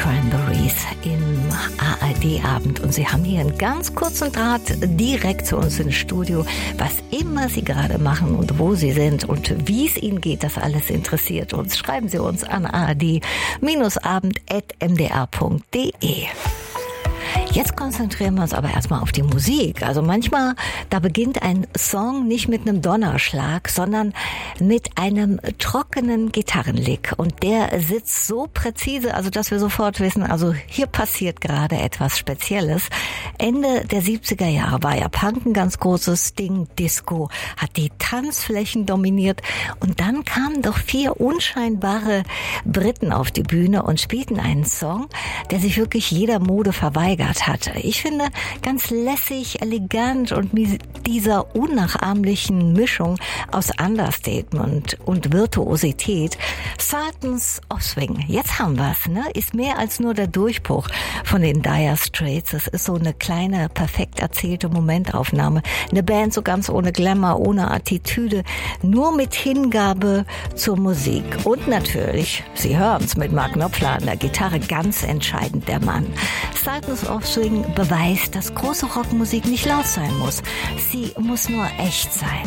Cranberries im ARD-Abend und Sie haben hier einen ganz kurzen Draht direkt zu uns ins Studio. Was immer Sie gerade machen und wo Sie sind und wie es Ihnen geht, das alles interessiert uns. Schreiben Sie uns an ard-abend@mdr.de. Jetzt konzentrieren wir uns aber erstmal auf die Musik. Also manchmal, da beginnt ein Song nicht mit einem Donnerschlag, sondern mit einem trockenen Gitarrenlick. Und der sitzt so präzise, also dass wir sofort wissen, also hier passiert gerade etwas Spezielles. Ende der 70er Jahre war ja Punk ein ganz großes Ding. Disco hat die Tanzflächen dominiert. Und dann kamen doch 4 unscheinbare Briten auf die Bühne und spielten einen Song, der sich wirklich jeder Mode verweigert hat. Ich finde, ganz lässig, elegant und mit dieser unnachahmlichen Mischung aus Understatement und Virtuosität. Sultans of Swing. Jetzt haben wir's, ne? Ist mehr als nur der Durchbruch von den Dire Straits. Es ist so eine kleine, perfekt erzählte Momentaufnahme. Eine Band so ganz ohne Glamour, ohne Attitüde, nur mit Hingabe zur Musik. Und natürlich, Sie hören's, mit Mark Knopfler an der Gitarre, ganz entscheidend der Mann. Sultans of Swing beweist, dass große Rockmusik nicht laut sein muss. Sie muss nur echt sein.